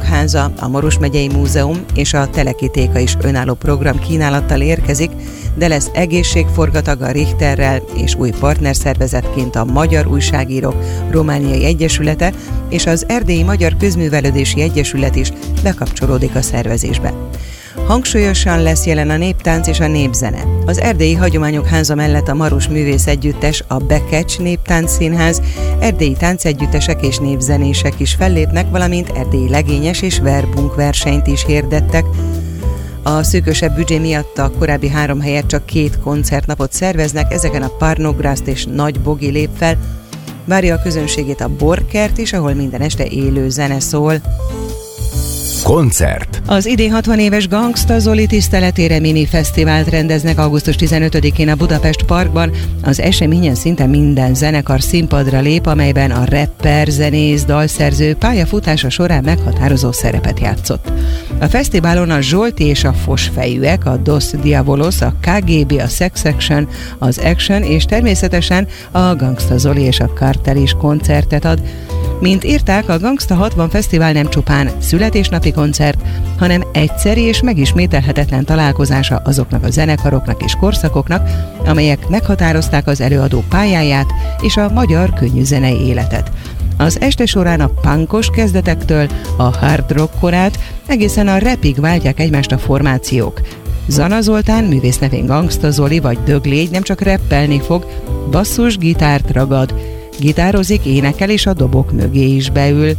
Hagyományok Háza, a Maros megyei múzeum és a Telekitéka is önálló program kínálattal érkezik, de lesz egészségforgatag a Richterrel és új partnerszervezetként a Magyar Újságírók Romániai Egyesülete és az Erdélyi Magyar Közművelődési Egyesület is bekapcsolódik a szervezésbe. Hangsúlyosan lesz jelen a néptánc és a népzene. Az Erdélyi Hagyományok Háza mellett a Maros Művész Együttes, a Bekecs Néptánc Színház, erdélyi táncegyüttesek és népzenések is fellépnek, valamint erdélyi legényes és verbunk versenyt is hirdettek. A szűkösebb büdzsé miatt a korábbi 3 helyett csak 2 koncertnapot szerveznek, ezeken a Parnograszt és Nagy Bogi lép fel. Várja a közönségét a Borkert is, ahol minden este élő zene szól. Koncert. Az idén 60 éves Gangsta Zoli tiszteletére mini fesztivált rendeznek augusztus 15-én a Budapest Parkban. Az eseményen szinte minden zenekar színpadra lép, amelyben a rapper, zenész, dalszerző pályafutása során meghatározó szerepet játszott. A fesztiválon a Zsolti és a Fosfejűek, a Dos Diabolos, a KGB, a Sex Action, az Action és természetesen a Gangsta Zoli és a Kartel is koncertet ad. Mint írták, a Gangsta 60 Fesztivál nem csupán születésnapi koncert, hanem egyszeri és megismételhetetlen találkozása azoknak a zenekaroknak és korszakoknak, amelyek meghatározták az előadó pályáját és a magyar könnyűzenei életet. Az este során a punkos kezdetektől a hard rock korát egészen a rapig váltják egymást a formációk. Zana Zoltán, művész nevén Gangsta Zoli vagy Dög Légy nem csak rappelni fog, basszus gitárt ragad, gitározik, énekel és a dobok mögé is beül.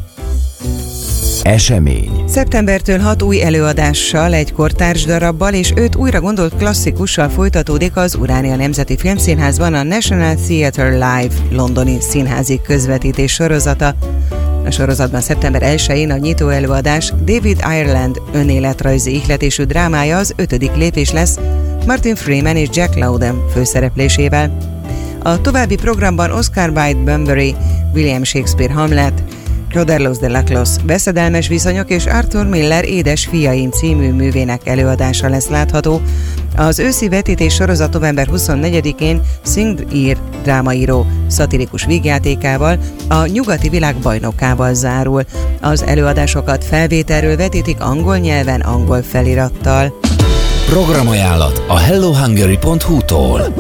Esemény. Szeptembertől 6 új előadással, egy kortárs darabbal és 5 újra gondolt klasszikussal folytatódik az Uránia Nemzeti Filmszínházban a National Theatre Live londoni színházi közvetítés sorozata. A sorozatban szeptember 1-én a nyitó előadás David Ireland önéletrajzi ihletésű drámája az 5. lépés lesz Martin Freeman és Jack Lowden főszereplésével. A további programban Oscar Wilde Bunbury, William Shakespeare Hamlet, Roderlos de Laclos veszedelmes viszonyok és Arthur Miller Édes fiaim című művének előadása lesz látható. Az őszi vetítés sorozat november 24-én Singed Ear drámaíró szatirikus vígjátékával, a nyugati világ bajnokával zárul. Az előadásokat felvételről vetítik angol nyelven, angol felirattal. Programajánlat a hellohungary.hu-tól.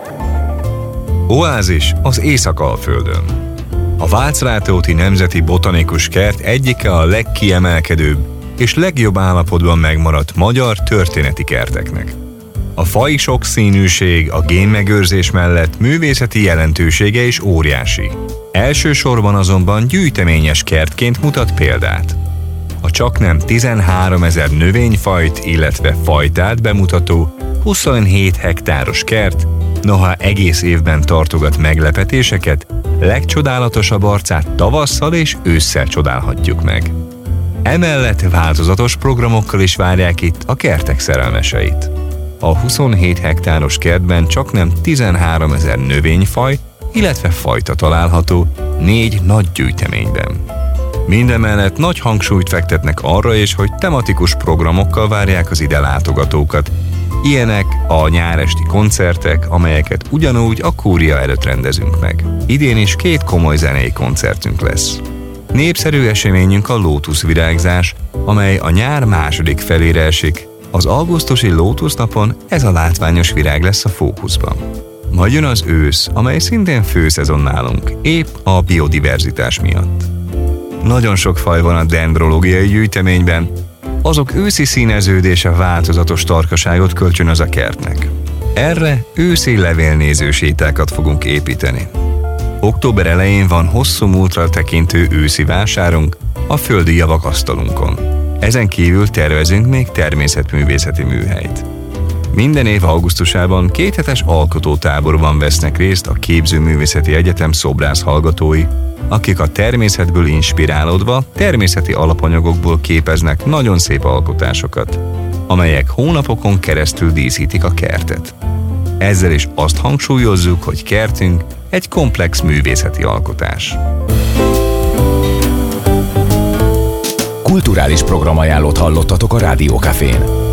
Oázis az Észak-Alföldön. A Vácrátóti Nemzeti Botanikus Kert egyike a legkiemelkedőbb és legjobb állapotban megmaradt magyar történeti kerteknek. A faji sokszínűség, a génmegőrzés mellett művészeti jelentősége is óriási. Elsősorban azonban gyűjteményes kertként mutat példát. A csaknem 13 000 növényfajt, illetve fajtát bemutató 27 hektáros kert, noha egész évben tartogat meglepetéseket, legcsodálatosabb arcát tavasszal és ősszel csodálhatjuk meg. Emellett változatos programokkal is várják itt a kertek szerelmeseit. A 27 hektáros kertben csaknem 13 000 növényfaj, illetve fajta található 4 nagy gyűjteményben. Mindemellett nagy hangsúlyt fektetnek arra is, hogy tematikus programokkal várják az ide látogatókat. Ilyenek a nyáresti koncertek, amelyeket ugyanúgy a kúria előtt rendezünk meg. Idén is 2 komoly zenei koncertünk lesz. Népszerű eseményünk a lótuszvirágzás, amely a nyár második felére esik. Az augusztusi lótusznapon ez a látványos virág lesz a fókuszban. Majd jön az ősz, amely szintén főszezon nálunk, épp a biodiverzitás miatt. Nagyon sok faj van a dendrológiai gyűjteményben, azok őszi színeződése változatos tarkaságot kölcsönöz a kertnek. Erre őszi levélnéző sétákat fogunk építeni. Október elején van hosszú múltra tekintő őszi vásárunk a földi javak asztalunkon. Ezen kívül tervezünk még természetművészeti műhelyt. Minden év augusztusában 2 hetes alkotótáborban vesznek részt a Képzőművészeti Egyetem szobrász hallgatói, akik a természetből inspirálódva természeti alapanyagokból képeznek nagyon szép alkotásokat, amelyek hónapokon keresztül díszítik a kertet. Ezzel is azt hangsúlyozzuk, hogy kertünk egy komplex művészeti alkotás. Kulturális programajánlót hallottatok a Rádió Cafén.